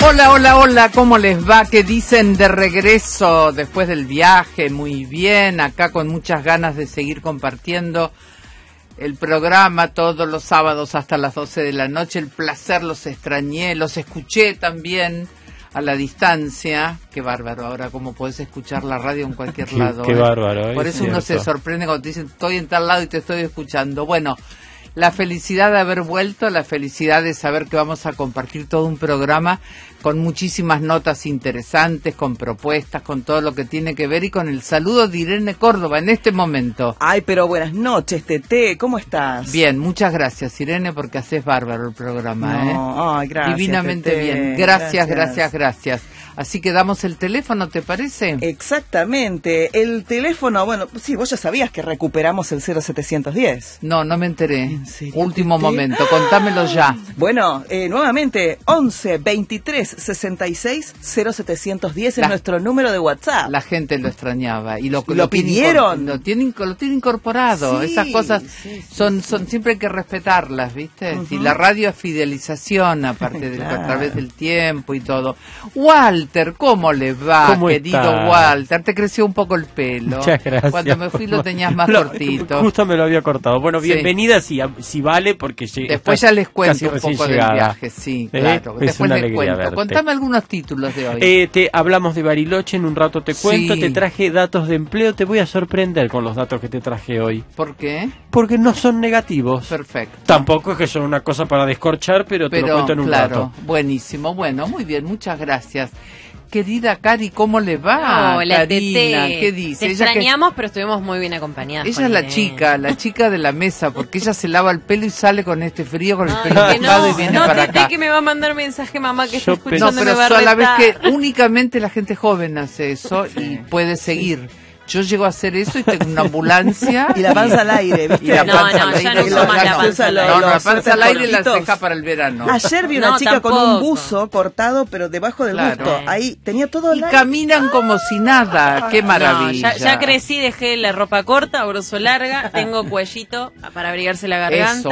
Hola, hola, hola, ¿cómo les va? ¿Qué dicen de regreso después del viaje? Muy bien, acá con muchas ganas de seguir compartiendo el programa todos los sábados hasta las 12 de la noche. El placer, los extrañé, los escuché también a la distancia. Qué bárbaro, ahora cómo podés escuchar la radio en cualquier lado. Qué bárbaro. Por eso uno se sorprende cuando te dicen estoy en tal lado y te estoy escuchando. Bueno, la felicidad de haber vuelto, la felicidad de saber que vamos a compartir todo un programa con muchísimas notas interesantes, con propuestas, con todo lo que tiene que ver y con el saludo de Irene Córdoba en este momento. Ay, pero buenas noches, Tete, ¿cómo estás? Bien, muchas gracias, Irene, porque haces bárbaro el programa, No, ay, gracias, divinamente Tete. bien. Gracias. Así que damos el teléfono, ¿te parece? Exactamente, el teléfono, bueno, sí, vos ya sabías que recuperamos el 0710. No me enteré. ¿En serio, Último Tete? momento, contámelo ya. Bueno, nuevamente, 11 23 66 0710 es nuestro número de WhatsApp. La gente lo extrañaba y lo pidieron. Lo tiene incorporado. Sí, Esas cosas sí. son siempre hay que respetarlas, ¿viste? Uh-huh. Si la radio es fidelización aparte de Claro. a través del tiempo y todo. Walter, ¿cómo le va, ¿Cómo querido está? Walter? Te creció un poco el pelo. Muchas gracias. Cuando me fui lo tenías más cortito. Justo me lo había cortado. Bueno, Sí. bienvenida si vale, porque Después ya les cuento casi un recién poco llegada. del viaje, sí, claro. Es Después una les alegría cuento. verte. Contame algunos títulos de hoy. Te hablamos de Bariloche, en un rato te cuento, Sí. te traje datos de empleo, te voy a sorprender con los datos que te traje hoy, ¿Por qué? porque no son negativos. Perfecto. Tampoco es que son una cosa para descorchar, pero te lo cuento en un claro, rato. buenísimo. Bueno, muy bien, muchas gracias. Querida Cari, ¿cómo le va? Hola, Karina, Tete. ¿qué dice? Te Ella extrañamos, pero estuvimos muy bien acompañadas. Ella es la chica de la mesa, porque ella se lava el pelo y sale con este frío, con el pelo que mojado y no, viene no, para Tete, acá. que me va a mandar mensaje mamá que está Yo escuchando No, y me pero va a a la vez retar. que únicamente la gente joven hace eso y puede seguir. Yo llego a hacer eso y tengo una ambulancia. Y la panza al aire, ¿viste? Y la No, panza no, al ya aire. no uso más la panza al aire. No, la Los panza al aire y la cortitos. ceja para el verano. Ayer vi una No, chica con un tampoco. buzo cortado, pero debajo del Claro. busto. Ahí tenía todo Y el aire. caminan como si nada. Qué maravilla. No, ya crecí, dejé la ropa corta, broso larga, tengo cuellito para abrigarse la garganta. Eso,